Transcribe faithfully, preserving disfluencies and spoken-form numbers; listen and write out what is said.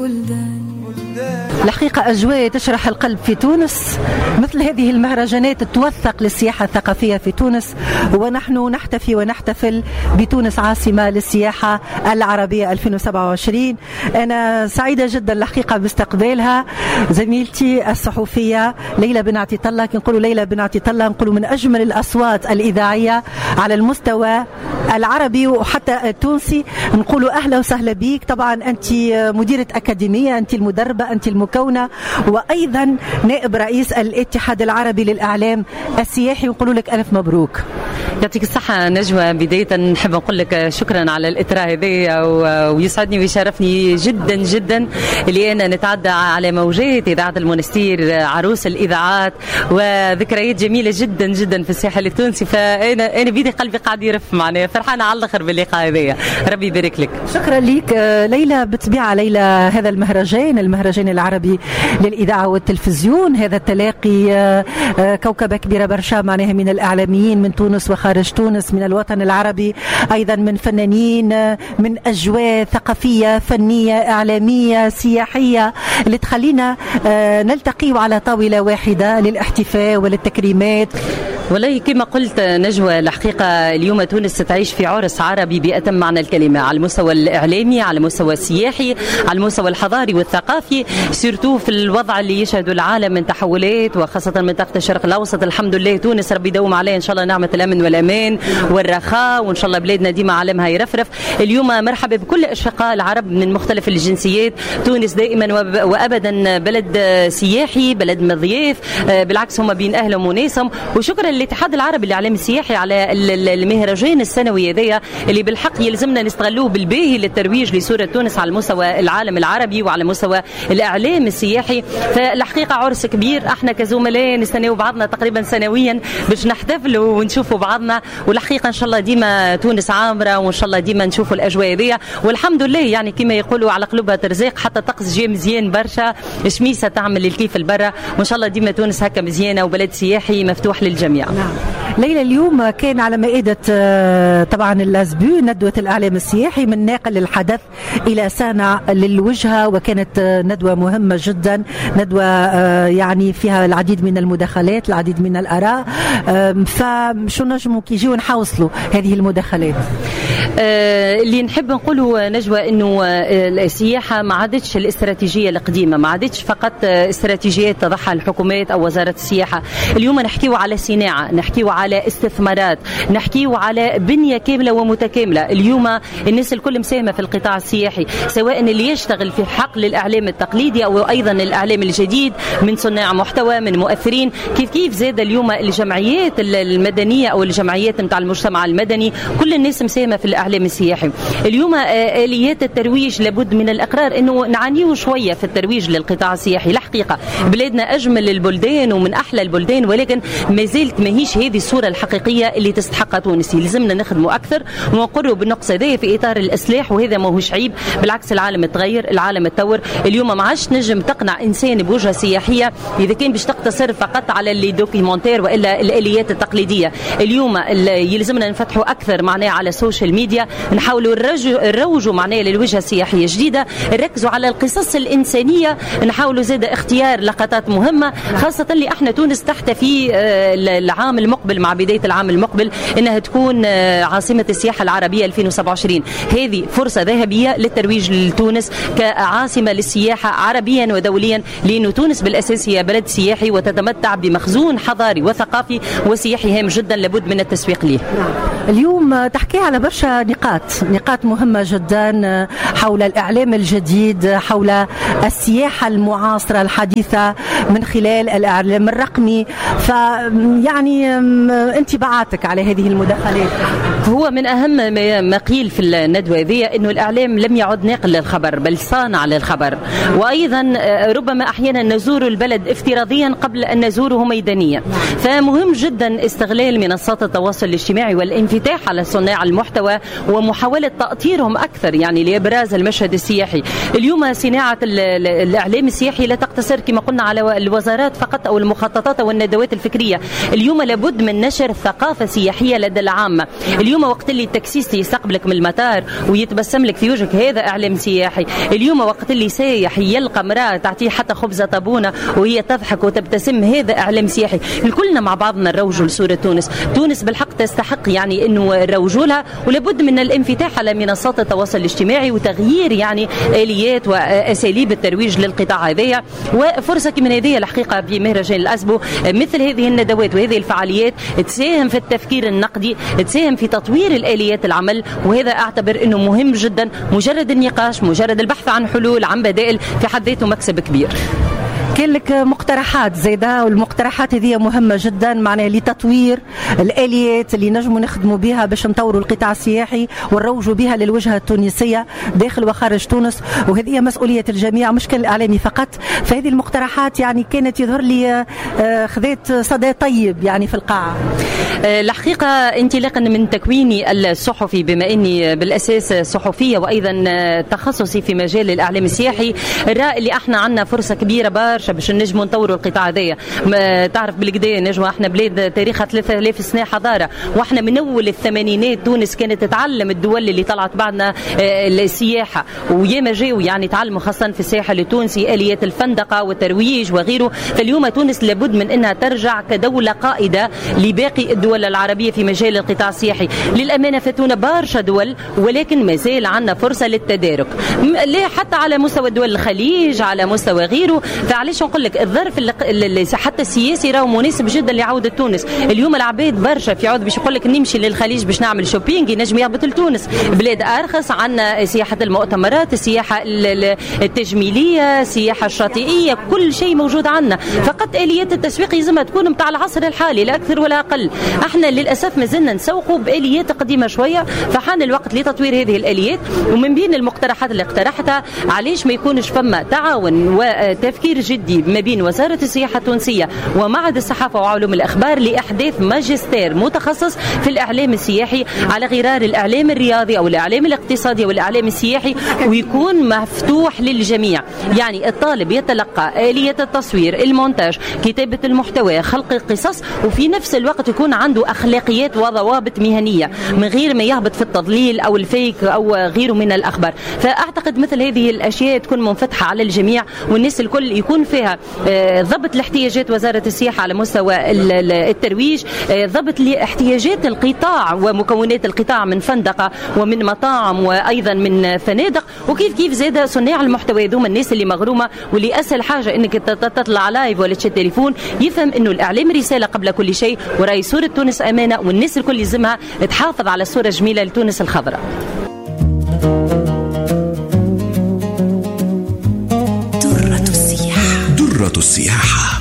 الحقيقة أجواء تشرح القلب في تونس. مثل هذه المهرجانات توثق للسياحة الثقافية في تونس، ونحن نحتفي ونحتفل بتونس عاصمة للسياحة العربية ألفين وسبعة وعشرين. أنا سعيدة جدا الحقيقة باستقبالها زميلتي الصحفية ليلى بن عطية الله. كي نقولوا ليلى بن عطية الله نقولوا من أجمل الأصوات الإذاعية على المستوى العربي وحتى التونسي. نقولوا أهلا وسهلا بيك. طبعا أنت مديرة أكاديمية، أنت المدربة، أنت المكونة، وأيضا نائب رئيس الاتحاد العربي للإعلام السياحي. ونقول لك ألف مبروك. يعطيك الصحة نجوى. بداية نحب نقول لك شكرا على الإثراء هذه، ويسعدني ويشرفني جدا جدا اللي أنا نتعدى على موجات إذاعة المونستير، عروس الإذاعات، وذكريات جميلة جدا جدا في الساحل التونسي. فأنا أنا بيدي قلبي قاعد يرف معناها، فرحانة على الآخر باللقاء هذه. ربي يبارك لك. شكرا لك ليلى. بالطبيعة ليلى، هذا المهرجان المهرجان العربي للإذاعة والتلفزيون، هذا التلاقي كوكبة كبيرة برشا معناها من الإعلاميين من تونس وخارج تونس، من الوطن العربي، أيضا من فنانين، من أجواء ثقافية فنية إعلامية سياحية اللي تخلينا نلتقي على طاولة واحدة للاحتفاء وللتكريمات. والله كما قلت نجوى، الحقيقة اليوم تونس تعيش في عرس عربي بأتم معنى الكلمة، على المستوى الإعلامي، على المستوى السياحي، على المستوى الحضاري والثقافي، سيرتو في الوضع اللي يشهد العالم من تحولات، وخاصة منطقة الشرق الأوسط. الحمد لله تونس ربي يدوم عليها إن شاء الله نعمة الأمن والأمان والرخاء، وإن شاء الله بلادنا ديما عالمها يرفرف. اليوم مرحبا بكل أشقاء العرب من مختلف الجنسيات. تونس دائما وأبدا بلد سياحي، بلد مضياف، بالعكس هم بين أهلهم وناسهم. وشكرا الاتحاد العربي للإعلام السياحي على المهرجان السنوي هذايا اللي بالحق يلزمنا نستغلوه بالباهي للترويج لصورة تونس على مستوى العالم العربي وعلى مستوى الإعلام السياحي. فالحقيقة عرس كبير، احنا كزملاء نستناو بعضنا تقريبا سنويا باش نحتفلوا ونشوفوا بعضنا. والحقيقة ان شاء الله ديما تونس عامرة، وان شاء الله ديما نشوفوا الأجواء هذيا. والحمد لله يعني كما يقولوا على قلوبها ترزاق، حتى الطقس جاي مزيان برشا، شميسة تعمل الكيف البرة، وان شاء الله ديما تونس هكا مزيانة وبلد سياحي مفتوح للجميع. نعم. ليلى، اليوم كان على مائدة طبعا اللازبو ندوة الإعلام السياحي من ناقل الحدث إلى صانع للوجهة، وكانت ندوة مهمة جدا، ندوة يعني فيها العديد من المداخلات، العديد من الآراء. فشو نجموا كي يجيو نحوصلوا هذه المداخلات؟ اللي نحب نقوله نجوى انه السياحه ما عادتش الاستراتيجيه القديمه، ما عادتش فقط استراتيجيات تضعها الحكومات او وزاره السياحه. اليوم نحكيو على صناعه، نحكيو على استثمارات، نحكيو على بنيه كامله ومتكامله. اليوم الناس الكل مساهمه في القطاع السياحي، سواء اللي يشتغل في حقل الاعلام التقليدي او ايضا الاعلام الجديد من صناع محتوى، من مؤثرين. كيف كيف زاد اليوم الجمعيات المدنيه او الجمعيات نتاع المجتمع المدني، كل الناس مساهمه في الاعلام السياحي. اليوم اليات الترويج لابد من الاقرار انه نعانيو شويه في الترويج للقطاع السياحي. الحقيقه بلادنا اجمل البلدان ومن احلى البلدان، ولكن ما زالت ماهيش هذه الصوره الحقيقيه اللي تستحقها تونس. لازمنا نخدموا اكثر ونقروا بالنقص هذا في اطار الاصلاح، وهذا ماهوش عيب، بالعكس العالم تغير، العالم تطور. اليوم ما عادش نجم تقنع انسان بوجهه سياحيه اذا كان باش تقتصر فقط على اللي دوكيومنتير والا الاليات التقليديه. اليوم يلزمنا نفتحوا اكثر معناه على السوشيال ميديا، نحاولوا نروجوا معناه للوجهه السياحيه جديده، نركزوا على القصص الانسانيه، نحاولوا زاد اختيار لقطات مهمه، خاصه اللي احنا تونس تحت في العام المقبل، مع بدايه العام المقبل انها تكون عاصمه السياحه العربيه ألفين وسبعة وعشرين. هذه فرصه ذهبيه للترويج لتونس كعاصمه للسياحه عربيا ودوليا، لانه تونس بالاساس هي بلد سياحي وتتمتع بمخزون حضاري وثقافي وسياحي هام جدا، لابد من التسويق له. اليوم تحكي على برشا نقاط نقاط مهمه جدا حول الاعلام الجديد، حول السياحه المعاصره الحديثه من خلال الاعلام الرقمي. فيعني انطباعاتك على هذه المداخلات؟ هو من اهم ما قيل في الندوه هذه انه الاعلام لم يعد ناقل للخبر بل صانع للخبر، وايضا ربما احيانا نزور البلد افتراضيا قبل ان نزوره ميدانيا. فمهم جدا استغلال منصات التواصل الاجتماعي والانفتاح على صناع المحتوى ومحاوله تاطيرهم اكثر يعني لابراز المشهد السياحي. اليوم صناعه الاعلام السياحي لا تقتصر كما قلنا على الوزارات فقط او المخططات او الندوات الفكريه. اليوم لابد من نشر ثقافه سياحيه لدى العامه. اليوم اليوم وقت اللي التاكسيست يستقبلك من المطار ويتبسم لك في وجهك هذا اعلام سياحي. اليوم وقت اللي سايح يلقى امراه تعطيه حتى خبزه طابونه وهي تضحك وتبتسم هذا اعلام سياحي. الكلنا مع بعضنا نروجوا لصوره تونس. تونس بالحق تستحق يعني انه نروجوا لها، ولابد من الانفتاح على منصات التواصل الاجتماعي وتغيير يعني اليات واساليب الترويج للقطاع هذايا. وفرصه كمان هذه الحقيقه في مهرجان الاسبو مثل هذه الندوات وهذه الفعاليات تساهم في التفكير النقدي، تساهم في تطوير الاليات العمل، وهذا اعتبر انه مهم جدا. مجرد النقاش، مجرد البحث عن حلول عن بدائل في حد ذاته مكسب كبير. كان لك مقترحات زيدا، والمقترحات هذه مهمة جدا معناها لتطوير الآليات اللي نجموا نخدموا بها باش نطوروا القطاع السياحي ونروجوا بها للوجهة التونسية داخل وخارج تونس، وهذه مسؤولية الجميع مش كان الإعلامي فقط. فهذه المقترحات يعني كانت يظهر لي خذيت صدى طيب يعني في القاعة. الحقيقة انطلاقا من تكويني الصحفي بما أني بالأساس صحفية وأيضا تخصصي في مجال الإعلام السياحي، الرأي اللي احنا عندنا فرصة كبيرة برشا باش نجموا نطوروا القطاع هذايا. تعرف بالكدا نجموا احنا بلاد تاريخها ثلاثة آلاف سنة حضارة، واحنا من أول الثمانينات تونس كانت تتعلم الدول اللي طلعت بعدنا السياحة، وياما جاوا يعني تعلموا خاصة في الساحل التونسي آليات الفندقة والترويج وغيره. فاليوم تونس لابد من أنها ترجع كدولة قائدة لباقي الدول العربية في مجال القطاع السياحي. للأمانة فاتونا برشا دول، ولكن ما زال عندنا فرصة للتدارك، لا حتى على مستوى دول الخليج على مستوى غيره. فعليش نقول لك الظرف اللي حتى السياسي راهو مناسب جدا لعودة تونس. اليوم العباد برشا في عود باش يقول لك نمشي للخليج باش نعمل شوبينج، ينجم يهبط لتونس، بلاد أرخص. عندنا سياحة المؤتمرات، السياحة التجميلية، السياحة الشاطئية، كل شيء موجود عندنا. فقط آليات التسويق لازم تكون متاع العصر الحالي لا أكثر ولا أقل. احنا للأسف ما زلنا نسوقوا بآليات قديمة شوية، فحان الوقت لتطوير هذه الآليات. ومن بين المقترحات اللي اقترحتها علاش ما يكونش فما تعاون وتفكير جدي ما بين وزارة السياحة التونسية ومعهد الصحافة وعلوم الأخبار لإحداث ماجستير متخصص في الإعلام السياحي على غرار الإعلام الرياضي أو الإعلام الاقتصادي والإعلام السياحي، ويكون مفتوح للجميع. يعني الطالب يتلقى آلية التصوير، المونتاج، كتابة المحتوى، خلق القصص، وفي نفس الوقت يكون عنده أخلاقيات وضوابط مهنية من غير ما يهبط في التضليل أو الفيك أو غيره من الأخبار. فأعتقد مثل هذه الأشياء تكون منفتحة على الجميع، والناس الكل يكون فيها ضبط لاحتياجات وزارة السياحة على مستوى الترويج، ضبط لاحتياجات القطاع ومكونات القطاع من فندقة ومن مطاعم وأيضا من فنادق، وكيف كيف زاد صناع المحتوى ذوما الناس اللي مغرومة واللي أسهل حاجة إنك تطلع لايف ولا تشد تليفون، يفهم إنه الإعلام رسالة قبل كل شيء، وراي صورة تونس أمانة، والناس الكل يلزمها تحافظ على الصورة الجميلة لتونس الخضراء. درة السياحة. درة السياحة.